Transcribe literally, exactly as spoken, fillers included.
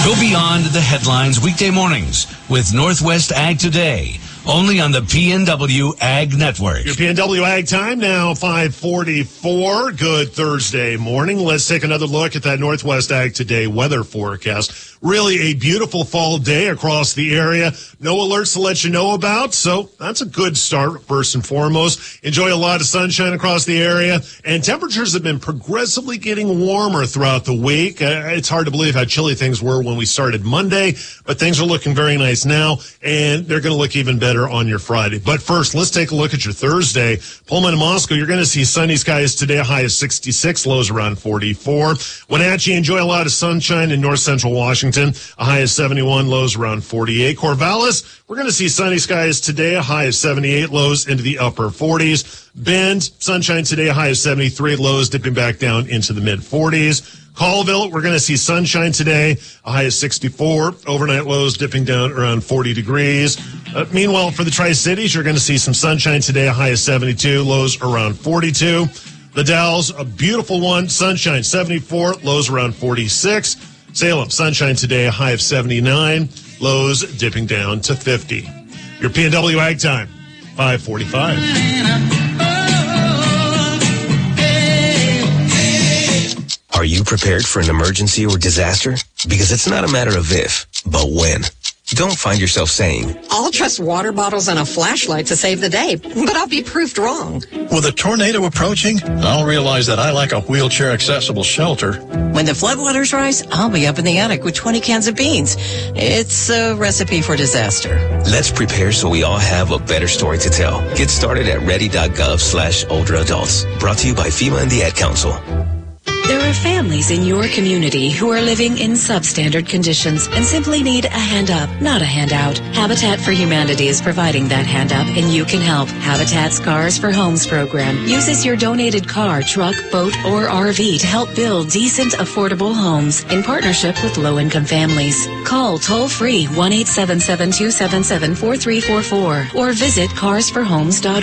Go beyond the headlines weekday mornings with Northwest Ag Today, only on the P N W Ag Network. Your P N W Ag time now, five forty-four. Good Thursday morning. Let's take another look at that Northwest Ag Today weather forecast. Really a beautiful fall day across the area. No alerts to let you know about, so that's a good start, first and foremost. Enjoy a lot of sunshine across the area, and temperatures have been progressively getting warmer throughout the week. Uh, it's hard to believe how chilly things were when we started Monday, but things are looking very nice now, and they're going to look even better on your Friday. But first, let's take a look at your Thursday. Pullman and Moscow, you're going to see sunny skies today, a high of sixty-six, lows around forty-four. Wenatchee, enjoy a lot of sunshine in north central Washington, a high of seventy-one, lows around forty-eight. Corvallis, we're going to see sunny skies today, a high of seventy-eight, lows into the upper forties. Bend, sunshine today, a high of seventy-three, lows dipping back down into the mid forties. Colville, we're going to see sunshine today, a high of sixty-four, overnight lows dipping down around forty degrees. Uh, meanwhile, for the Tri-Cities, you're going to see some sunshine today, a high of seventy-two, lows around forty-two. The Dalles, a beautiful one, sunshine seventy-four, lows around forty-six. Salem, sunshine today, a high of seventy-nine, lows dipping down to fifty. Your P N W Ag time, five forty-five. Are you prepared for an emergency or disaster? Because it's not a matter of if, but when. Don't find yourself saying, I'll trust water bottles and a flashlight to save the day, but I'll be proved wrong. With a tornado approaching, I'll realize that I lack a wheelchair-accessible shelter. When the floodwaters rise, I'll be up in the attic with twenty cans of beans. It's a recipe for disaster. Let's prepare so we all have a better story to tell. Get started at ready.gov slash older adults. Brought to you by FEMA and the Ad Council. There are families in your community who are living in substandard conditions and simply need a hand up, not a handout. Habitat for Humanity is providing that hand up, and you can help. Habitat's Cars for Homes program uses your donated car, truck, boat, or R V to help build decent, affordable homes in partnership with low-income families. Call toll-free one eight seven seven, two seven seven, four three four four or visit cars for homes dot org.